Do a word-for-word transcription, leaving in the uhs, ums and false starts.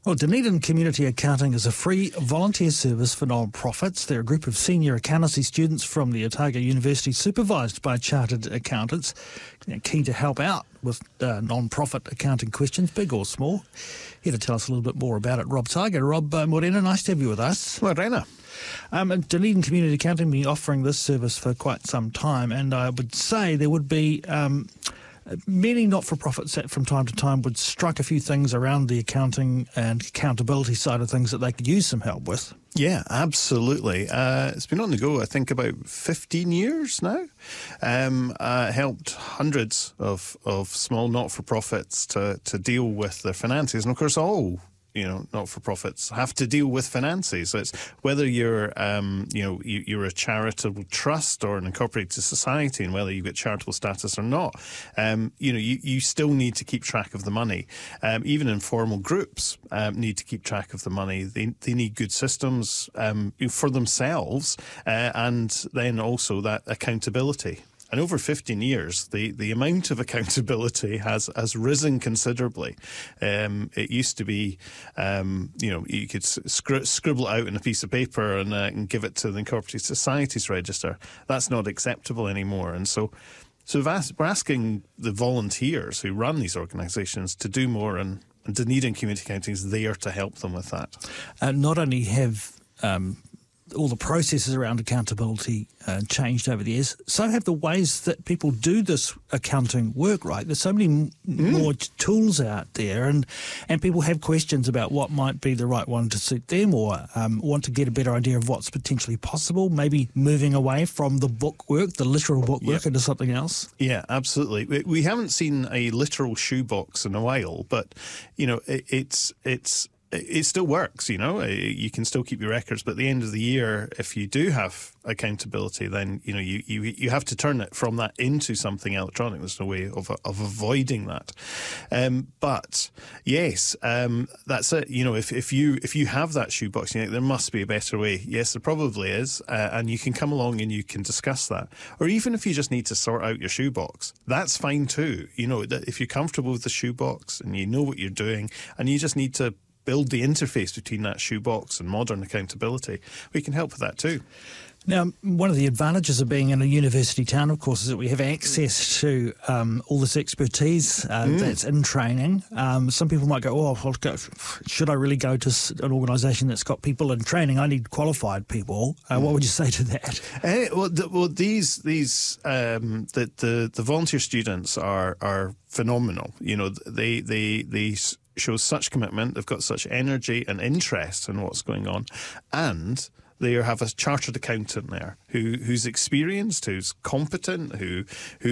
Well, Dunedin Community Accounting is a free volunteer service for non-profits. They're a group of senior accountancy students from the Otago University, supervised by chartered accountants, keen to help out with uh, non-profit accounting questions, big or small. Here to tell us a little bit more about it, Rob Tiger. Rob uh, Morena, nice to have you with us. Morena. Um, Dunedin Community Accounting has been offering this service for quite some time, and I would say there would be... Um, Many not-for-profits that from time to time would strike a few things around the accounting and accountability side of things that they could use some help with. Yeah, absolutely. Uh, it's been on the go, I think, about fifteen years now. Um, uh, helped hundreds of, of small not-for-profits to, to deal with their finances. And, of course, all you know, not-for-profits have to deal with finances. So it's whether you're, um, you know, you, you're a charitable trust or an incorporated society, and whether you've got charitable status or not, um, you know, you, you still need to keep track of the money. Um, even informal groups um, need to keep track of the money. They they need good systems um, for themselves, uh, and then also that accountability. And over fifteen years, the, the amount of accountability has, has risen considerably. Um, it used to be, um, you know, you could scri- scribble it out in a piece of paper and, uh, and give it to the Incorporated Societies Register. That's not acceptable anymore. And so, so we've asked, we're asking the volunteers who run these organisations to do more, and, and Dunedin Community Accounting is there to help them with that. Uh, not only have... Um all the processes around accountability uh, changed over the years, so have the ways that people do this accounting work, right? There's so many m- mm. more t- tools out there, and, and people have questions about what might be the right one to suit them, or um, want to get a better idea of what's potentially possible, maybe moving away from the book work, the literal book work, yep. into something else. Yeah, absolutely. We, we haven't seen a literal shoebox in a while, but, you know, it, it's it's... it still works, you know, you can still keep your records, but at the end of the year, if you do have accountability, then, you know, you, you, you have to turn it from that into something electronic. There's no way of of avoiding that. Um, but yes, um, that's it. You know, if, if you if you have that shoebox, you think there must be a better way. Yes, there probably is. Uh, and you can come along and you can discuss that. Or even if you just need to sort out your shoebox, that's fine too. You know, if you're comfortable with the shoebox and you know what you're doing, and you just need to build the interface between that shoebox and modern accountability, we can help with that too. Now, one of the advantages of being in a university town, of course, is that we have access to um, all this expertise uh, mm. that's in training. Um, some people might go, oh, well, go, should I really go to an organisation that's got people in training? I need qualified people. Uh, mm. What would you say to that? Uh, well, the, well, these these um, the, the the volunteer students are are phenomenal. You know, they they they. shows such commitment, they've got such energy and interest in what's going on, and they have a chartered accountant there who who's experienced, who's competent, who who